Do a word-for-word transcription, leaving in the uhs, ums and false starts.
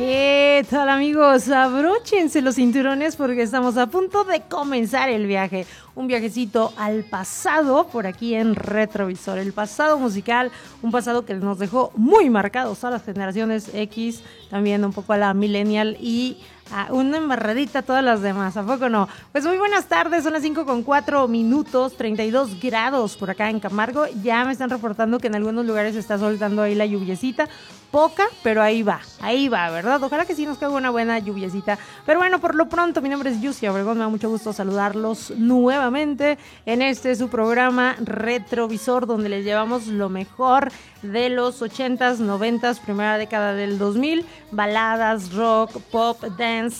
¿Qué tal, amigos? Abróchense los cinturones porque estamos a punto de comenzar el viaje. Un viajecito al pasado por aquí en Retrovisor. El pasado musical, un pasado que nos dejó muy marcados a las generaciones X, también un poco a la millennial y a una embarradita a todas las demás. ¿A poco no? Pues muy buenas tardes, son las cinco con cuatro minutos, treinta y dos grados por acá en Camargo. Ya me están reportando que en algunos lugares se está soltando ahí la lluviecita. Poca, pero ahí va, ahí va, ¿verdad? Ojalá que sí nos caiga una buena lluviecita. Pero bueno, por lo pronto, mi nombre es Yusia Obregón, me da mucho gusto saludarlos nuevamente en este su programa Retrovisor, donde les llevamos lo mejor de los ochentas, noventas, primera década del dos mil, baladas, rock, pop, dance,